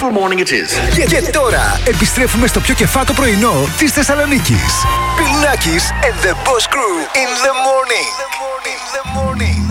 beautiful morning it is. Και τώρα επιστρέφουμε στο πιο κεφάτο πρωινό της Θεσσαλονίκης. Bill Nackis and the Boss Crew in the morning.